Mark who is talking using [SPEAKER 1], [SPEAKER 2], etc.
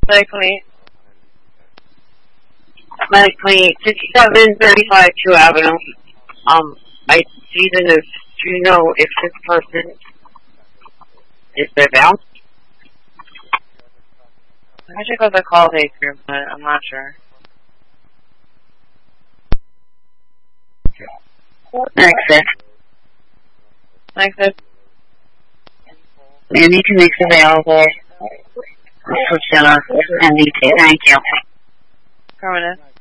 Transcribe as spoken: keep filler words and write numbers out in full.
[SPEAKER 1] Likely. Likely. sixty-seven thirty-five True Avenue. Um, I see that if, do you know if this person is their bounce? I should go to the call taker, but I'm not sure.
[SPEAKER 2] Exit.
[SPEAKER 1] Exit.
[SPEAKER 2] Andy Connects available. Switch to N D T. Thank you.
[SPEAKER 1] Permanent.